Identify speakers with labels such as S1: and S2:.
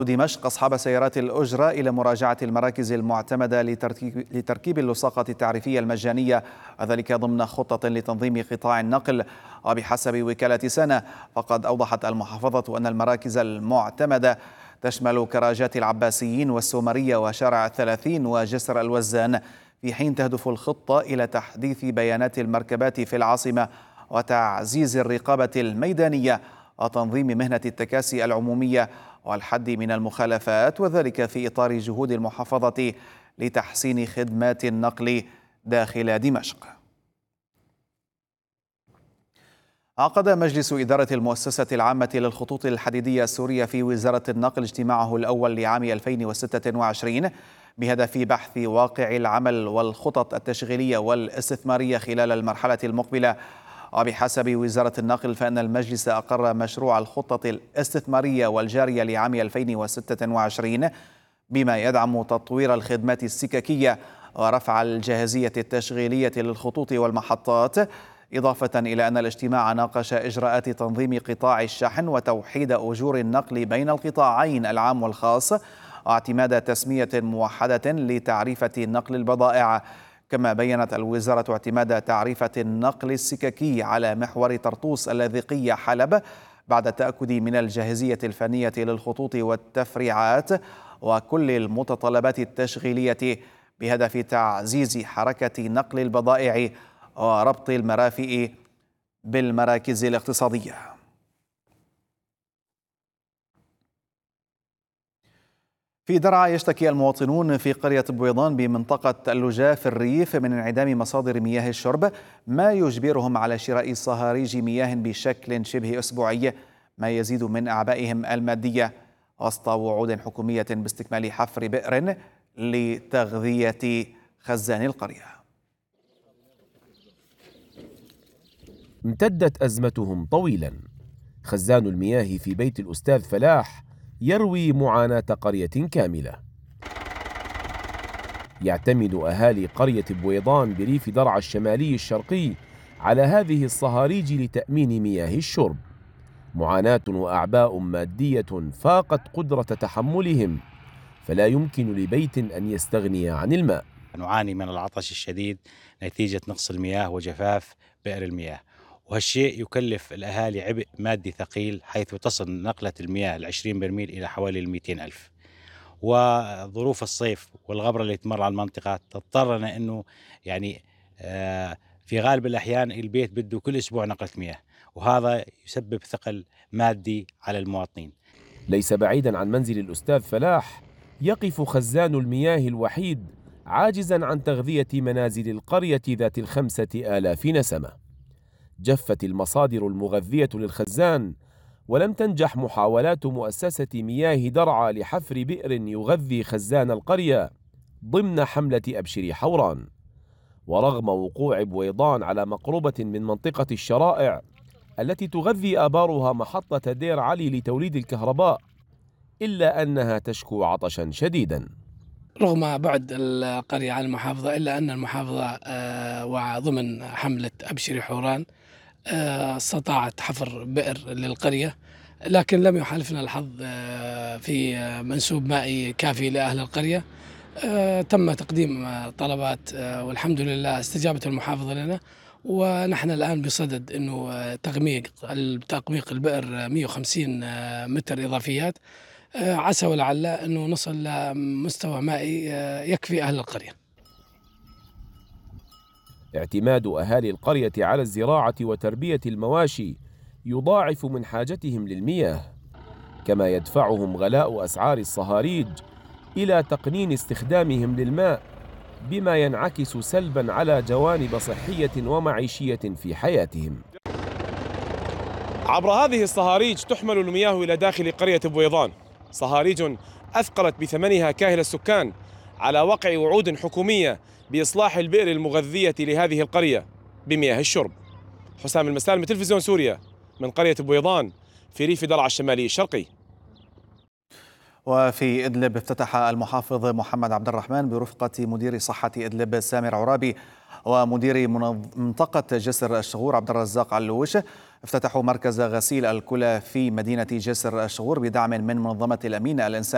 S1: دمشق أصحاب سيارات الأجرة إلى مراجعة المراكز المعتمدة لتركيب اللصاقة التعريفية المجانية، وذلك ضمن خطة لتنظيم قطاع النقل. وبحسب وكالة سنة فقد أوضحت المحافظة أن المراكز المعتمدة تشمل كراجات العباسيين والسومرية وشارع 30 وجسر الوزان، في حين تهدف الخطة إلى تحديث بيانات المركبات في العاصمة وتعزيز الرقابة الميدانية وتنظيم مهنة التكاسي العمومية والحد من المخالفات، وذلك في إطار جهود المحافظة لتحسين خدمات النقل داخل دمشق. عقد مجلس إدارة المؤسسة العامة للخطوط الحديدية السورية في وزارة النقل اجتماعه الأول لعام 2026 بهدف بحث واقع العمل والخطط التشغيلية والاستثمارية خلال المرحلة المقبلة. وبحسب وزارة النقل فإن المجلس أقر مشروع الخطة الاستثمارية والجارية لعام 2026 بما يدعم تطوير الخدمات السككية ورفع الجاهزية التشغيلية للخطوط والمحطات، إضافة إلى أن الاجتماع ناقش إجراءات تنظيم قطاع الشحن وتوحيد أجور النقل بين القطاعين العام والخاص، واعتماد تسمية موحدة لتعريفة نقل البضائع. كما بيّنت الوزارة اعتماد تعريفة النقل السككي على محور طرطوس اللاذقية حلب بعد التأكد من الجاهزية الفنية للخطوط والتفريعات وكل المتطلبات التشغيلية بهدف تعزيز حركة نقل البضائع وربط المرافئ بالمراكز الاقتصادية. في درعا يشتكي المواطنون في قرية بويضان بمنطقة اللجاه في الريف من انعدام مصادر مياه الشرب، ما يجبرهم على شراء صهاريج مياه بشكل شبه أسبوعي، ما يزيد من أعبائهم المادية وسط وعود حكومية باستكمال حفر بئر لتغذية خزان القرية.
S2: امتدت أزمتهم طويلا. خزان المياه في بيت الأستاذ فلاح يروي معاناة قرية كاملة. يعتمد أهالي قرية بويضان بريف درعا الشمالي الشرقي على هذه الصهاريج لتأمين مياه الشرب. معاناة وأعباء مادية فاقت قدرة تحملهم، فلا يمكن لبيت أن يستغني عن الماء.
S3: نعاني من العطش الشديد نتيجة نقص المياه وجفاف بئر المياه، وهالشيء يكلف الأهالي عبء مادي ثقيل، حيث تصل نقلة المياه 20 برميل إلى حوالي 200 ألف. وظروف الصيف والغبرة اللي تمر على المنطقة تضطرنا أنه في غالب الأحيان البيت بده كل أسبوع نقلة مياه، وهذا يسبب ثقل مادي على المواطنين.
S2: ليس بعيدا عن منزل الأستاذ فلاح يقف خزان المياه الوحيد عاجزا عن تغذية منازل القرية ذات 5000 نسمة. جفت المصادر المغذية للخزان، ولم تنجح محاولات مؤسسة مياه درعا لحفر بئر يغذي خزان القرية ضمن حملة أبشر حوران. ورغم وقوع بويضان على مقربة من منطقة الشرائع التي تغذي آبارها محطة دير علي لتوليد الكهرباء، إلا أنها تشكو عطشا شديدا.
S4: رغم بعد القرية عن المحافظة، إلا أن المحافظة وضمن حملة أبشر حوران استطاعت حفر بئر للقرية، لكن لم يحالفنا الحظ في منسوب مائي كافي لأهل القرية. تم تقديم طلبات والحمد لله استجابت المحافظة لنا، ونحن الآن بصدد أنه تقميق البئر 150 متر إضافيات، عسى ولعل أنه نصل لمستوى مائي يكفي أهل القرية.
S2: اعتماد أهالي القرية على الزراعة وتربية المواشي يضاعف من حاجتهم للمياه، كما يدفعهم غلاء أسعار الصهاريج إلى تقنين استخدامهم للماء، بما ينعكس سلبا على جوانب صحية ومعيشية في حياتهم.
S5: عبر هذه الصهاريج تحمل المياه إلى داخل قرية بويضان، صهاريج أثقلت بثمنها كاهل السكان على وقع وعود حكومية بإصلاح البئر المغذية لهذه القرية بمياه الشرب. حسام المسالم، تلفزيون سوريا، من قرية بويضان في ريف درعا الشمالي الشرقي.
S1: وفي إدلب افتتح المحافظ محمد عبد الرحمن برفقة مدير صحة إدلب سامر عرابي ومدير منطقة جسر الشغور عبد الرزاق علوش افتتحوا مركز غسيل الكلى في مدينة جسر الشغور بدعم من منظمة الأمين الإنساني